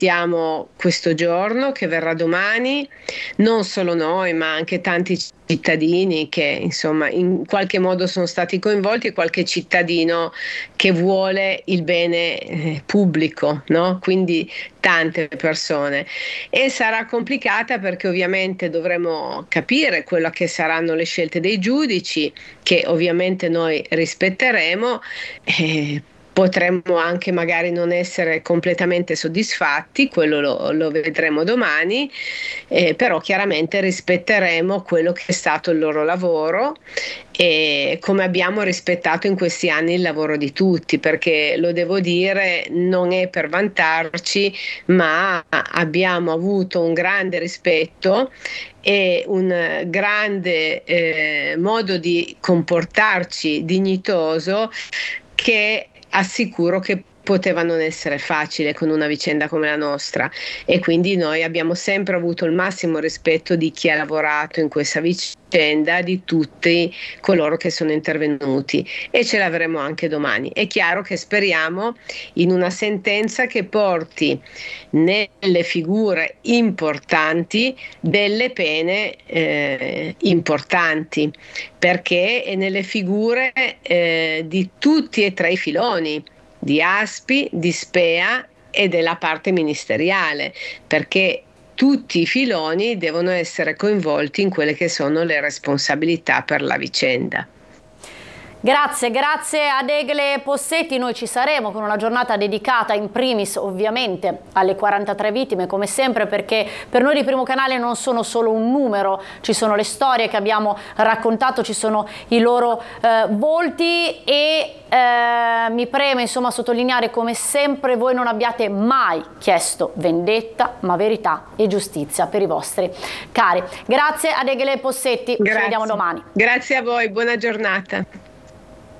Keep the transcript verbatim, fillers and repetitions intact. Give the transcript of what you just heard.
aspettiamo questo giorno che verrà domani, non solo noi ma anche tanti cittadini che insomma in qualche modo sono stati coinvolti e qualche cittadino che vuole il bene eh, pubblico, no? Quindi tante persone. E sarà complicata perché ovviamente dovremo capire quello che saranno le scelte dei giudici, che ovviamente noi rispetteremo. Eh, Potremmo anche magari non essere completamente soddisfatti, quello lo, lo vedremo domani, eh, però chiaramente rispetteremo quello che è stato il loro lavoro e come abbiamo rispettato in questi anni il lavoro di tutti, perché lo devo dire, non è per vantarci, ma abbiamo avuto un grande rispetto e un grande eh, modo di comportarci dignitoso che assicuro che poteva non essere facile con una vicenda come la nostra, e quindi noi abbiamo sempre avuto il massimo rispetto di chi ha lavorato in questa vicenda, di tutti coloro che sono intervenuti, e ce l'avremo anche domani. È chiaro che speriamo in una sentenza che porti nelle figure importanti delle pene eh, importanti, perché è nelle figure eh, di tutti e tre i filoni, di ASPI, di SPEA e della parte ministeriale, perché tutti i filoni devono essere coinvolti in quelle che sono le responsabilità per la vicenda. Grazie, grazie ad Egle Possetti. Noi ci saremo con una giornata dedicata in primis ovviamente alle quarantatré vittime, come sempre, perché per noi di Primo Canale non sono solo un numero, ci sono le storie che abbiamo raccontato, ci sono i loro eh, volti e eh, mi preme insomma sottolineare come sempre voi non abbiate mai chiesto vendetta, ma verità e giustizia per i vostri cari. Grazie ad Egle Possetti, Grazie. Ci vediamo domani. Grazie a voi, buona giornata.